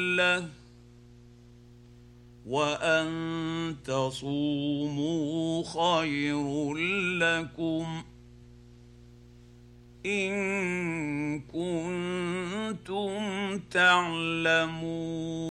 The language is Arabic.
له وأن تصوموا خير لكم إن كنتم تعلمون.